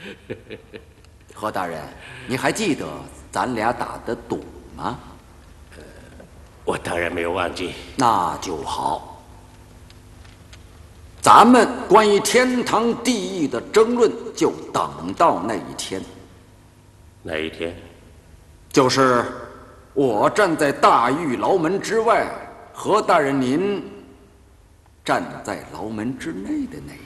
何大人，你还记得咱俩打的赌吗？ 我当然没有忘记。 那就好。咱们关于天堂地狱的争论，就等到那一天。 哪一天？ 就是我站在大狱牢门之外，何大人您站在牢门之内的那一